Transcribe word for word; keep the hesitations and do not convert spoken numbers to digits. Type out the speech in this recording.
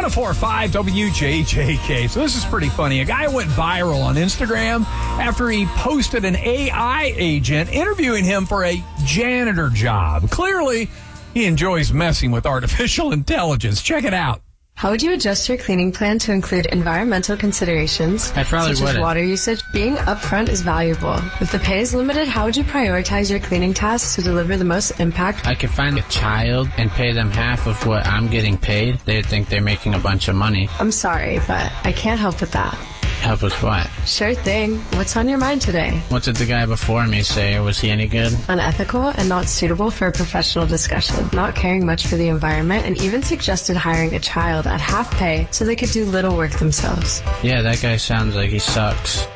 oh four point five W J J K. So this is pretty funny. A guy went viral on Instagram after he posted an A I agent interviewing him for a janitor job. Clearly, he enjoys messing with artificial intelligence. Check it out. How would you adjust your cleaning plan to include environmental considerations, I probably such wouldn't. as water usage? Being upfront is valuable. If the pay is limited, how would you prioritize your cleaning tasks to deliver the most impact? I could find a child and pay them half of what I'm getting paid. They'd think they're making a bunch of money. I'm sorry, but I can't help with that. Help with what? Sure thing. What's on your mind today? What did the guy before me say? Was he any good? Unethical and not suitable for a professional discussion. Not caring much for the environment, and even suggested hiring a child at half pay so they could do little work themselves. Yeah, that guy sounds like he sucks.